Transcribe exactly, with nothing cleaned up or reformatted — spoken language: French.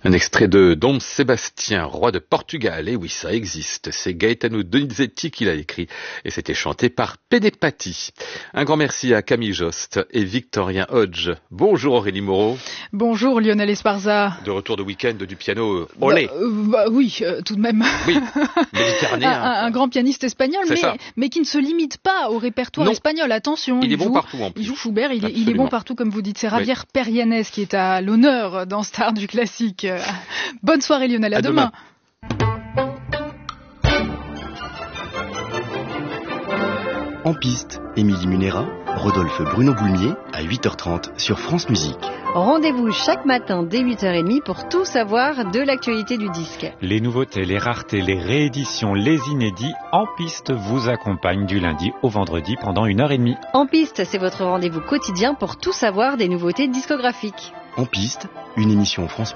Un extrait de Dom Sébastien, roi de Portugal. Et oui, ça existe. C'est Gaetano Donizetti qui l'a écrit. Et c'était chanté par Pédépati. Un grand merci à Camille Jost et Victorien Hodge. Bonjour Aurélie Moreau. Bonjour Lionel Esparza. De retour de week-end du piano. Olé. Bah, euh, bah, oui, euh, tout de même. Oui, méditerranéen. un, un grand pianiste espagnol, mais, mais qui ne se limite pas au répertoire non. espagnol. Attention, il, il est est bon joue, partout en plus. Il joue Schubert, il est, il est bon partout comme vous dites. C'est Javier oui. Perianes qui est à l'honneur dans Star du classique. Bonne soirée Lionel, à, à demain. demain. En piste, Émilie Munera, Rodolphe Bruno Boulmier à huit heures trente sur France Musique. Rendez-vous chaque matin dès huit heures trente pour tout savoir de l'actualité du disque. Les nouveautés, les raretés, les rééditions, les inédits, En Piste vous accompagne du lundi au vendredi pendant une heure et demie. En Piste, c'est votre rendez-vous quotidien pour tout savoir des nouveautés discographiques. En Piste, une émission France